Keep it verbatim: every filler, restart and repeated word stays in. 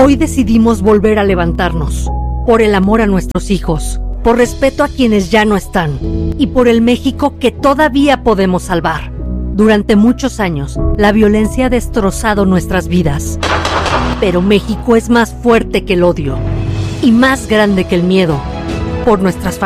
Hoy decidimos volver a levantarnos, por el amor a nuestros hijos, por respeto a quienes ya no están, y por el México que todavía podemos salvar. Durante muchos años, la violencia ha destrozado nuestras vidas. Pero México es más fuerte que el odio, y más grande que el miedo. Por nuestras familias.